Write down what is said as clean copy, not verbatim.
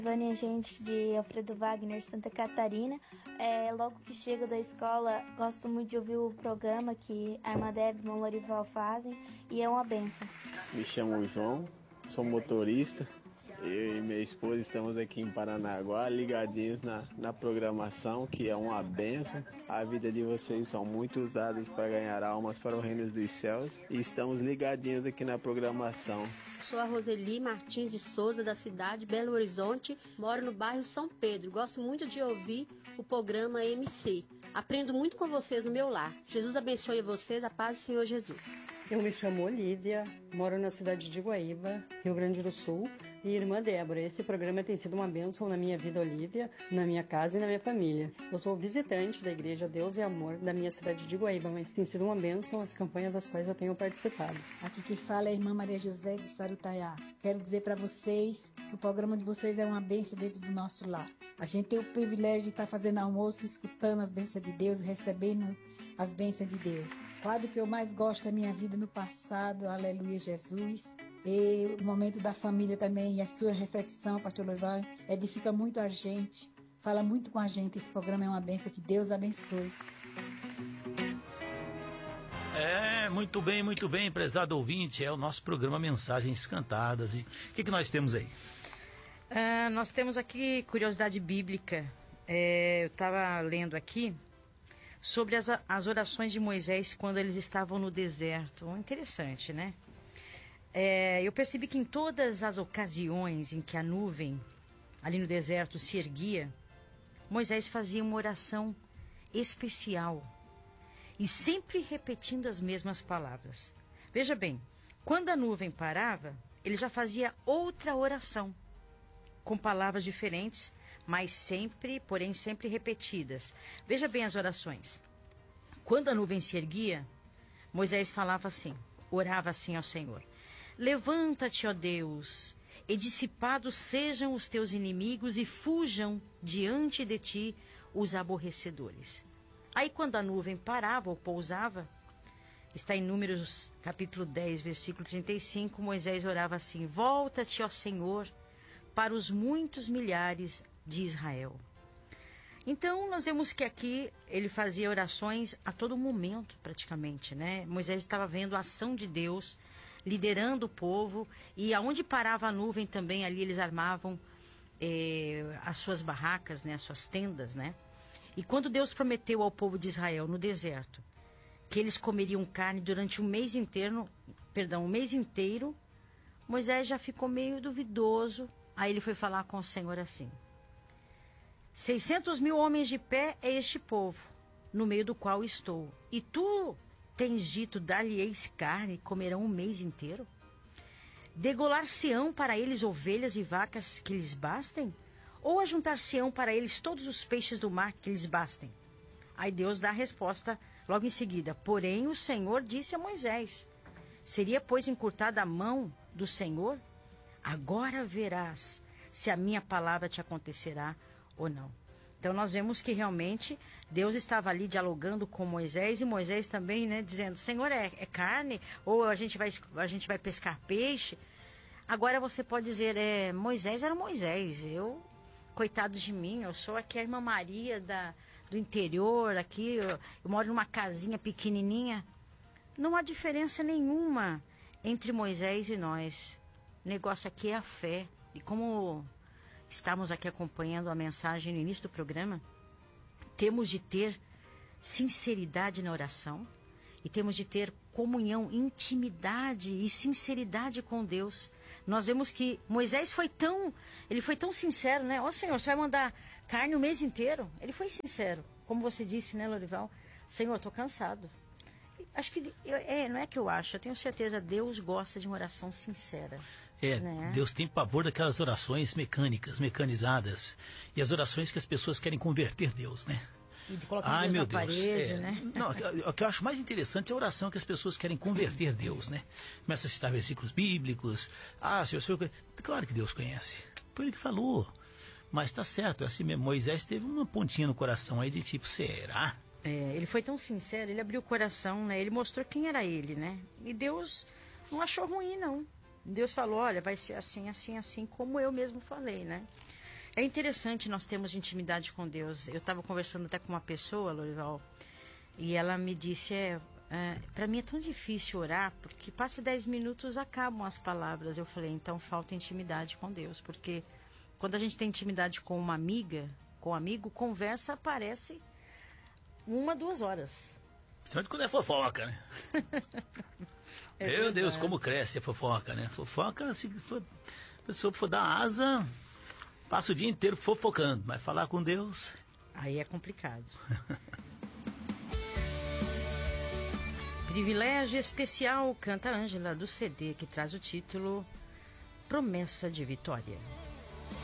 Vânia, gente de Alfredo Wagner, Santa Catarina. Logo que chego da escola, gosto muito de ouvir o programa que a irmã Débora e o irmão Lorival fazem e é uma bênção. Me chamo João, sou motorista. Eu e minha esposa estamos aqui em Paranaguá, ligadinhos na programação, que é uma bênção. A vida de vocês são muito usadas para ganhar almas para o reino dos céus. E estamos ligadinhos aqui na programação. Sou a Roseli Martins de Souza, da cidade de Belo Horizonte. Moro no bairro São Pedro. Gosto muito de ouvir o programa MC. Aprendo muito com vocês no meu lar. Jesus abençoe vocês, a paz do Senhor Jesus. Eu me chamo Olívia, moro na cidade de Guaíba, Rio Grande do Sul, e irmã Débora. Esse programa tem sido uma bênção na minha vida, Olívia, na minha casa e na minha família. Eu sou visitante da Igreja Deus e Amor da minha cidade de Guaíba, mas tem sido uma bênção as campanhas das quais eu tenho participado. Aqui quem fala é a irmã Maria José de Sarutaiá. Quero dizer para vocês que o programa de vocês é uma bênção dentro do nosso lar. A gente tem o privilégio de estar fazendo almoço, escutando as bênçãos de Deus, recebendo as bênçãos de Deus. O quadro que eu mais gosto é Minha Vida no Passado, Aleluia Jesus. E o momento da família também, e a sua reflexão, pastor Lorival, edifica muito a gente, fala muito com a gente. Esse programa é uma bênção, que Deus abençoe. Muito bem, prezado ouvinte, é o nosso programa Mensagens Cantadas. E o que nós temos aí? Nós temos aqui curiosidade bíblica. Eu estava lendo aqui sobre as orações de Moisés quando eles estavam no deserto. Interessante, né? Eu percebi que em todas as ocasiões em que a nuvem ali no deserto se erguia, Moisés fazia uma oração especial e sempre repetindo as mesmas palavras. Veja bem, quando a nuvem parava, ele já fazia outra oração, com palavras diferentes, mas sempre repetidas. Veja bem as orações. Quando a nuvem se erguia, Moisés falava assim, orava assim ao Senhor: levanta-te, ó Deus, e dissipados sejam os teus inimigos e fujam diante de ti os aborrecedores. Aí quando a nuvem parava ou pousava, está em Números capítulo 10, versículo 35, Moisés orava assim: volta-te, ó Senhor, para os muitos milhares de Israel. Então nós vemos que aqui ele fazia orações a todo momento praticamente, né? Moisés estava vendo a ação de Deus, liderando o povo, e aonde parava a nuvem também, ali eles armavam as suas barracas, né? As suas tendas, né? E quando Deus prometeu ao povo de Israel no deserto que eles comeriam carne durante um mês inteiro, Moisés já ficou meio duvidoso. Aí ele foi falar com o Senhor assim: 600.000 homens de pé é este povo, no meio do qual estou. E tu tens dito, dar-lhe-eis carne, e comerão um mês inteiro? Degolar-se-ão para eles ovelhas e vacas que lhes bastem? Ou ajuntar-se-ão para eles todos os peixes do mar que lhes bastem? Aí Deus dá a resposta logo em seguida: porém o Senhor disse a Moisés: seria, pois, encurtada a mão do Senhor? Agora verás se a minha palavra te acontecerá ou não. Então nós vemos que realmente Deus estava ali dialogando com Moisés, e Moisés também, né, dizendo: Senhor, é carne? Ou a gente vai pescar peixe? Agora você pode dizer: Moisés era Moisés, coitado de mim, eu sou aqui a irmã Maria do interior, aqui eu moro numa casinha pequenininha. Não há diferença nenhuma entre Moisés e nós. O negócio aqui é a fé. E como estamos aqui acompanhando a mensagem no início do programa, temos de ter sinceridade na oração e temos de ter comunhão, intimidade e sinceridade com Deus. Nós vemos que Moisés foi tão sincero, né? Ó Senhor, você vai mandar carne o mês inteiro? Ele foi sincero, como você disse, né, Lorival? Senhor, estou cansado. Acho que, não é que eu acho, eu tenho certeza, Deus gosta de uma oração sincera. Né? Deus tem pavor daquelas orações mecanizadas, e as orações que as pessoas querem converter Deus, né? E de colocar Deus na parede, né? Não, o que eu acho mais interessante é a oração que as pessoas querem converter Deus, né? Começa a citar versículos bíblicos. Senhor, claro que Deus conhece, foi ele que falou, mas tá certo, é assim mesmo. Moisés teve uma pontinha no coração aí de tipo, será? Ele foi tão sincero, ele abriu o coração, né? Ele mostrou quem era ele, né? E Deus não achou ruim, não. Deus falou: olha, vai ser assim, assim, assim, como eu mesmo falei, né? É interessante nós termos intimidade com Deus. Eu estava conversando até com uma pessoa, Lorival, e ela me disse, para mim é tão difícil orar, porque passa 10 minutos, acabam as palavras. Eu falei, então falta intimidade com Deus, porque quando a gente tem intimidade com uma amiga, com um amigo, conversa parece 1, 2 horas. Principalmente quando é fofoca, né? Meu Deus, como cresce a fofoca, né? Fofoca, se a pessoa for dar asa, passa o dia inteiro fofocando, mas falar com Deus... Aí é complicado. Privilégio especial, canta Ângela, do CD, que traz o título Promessa de Vitória.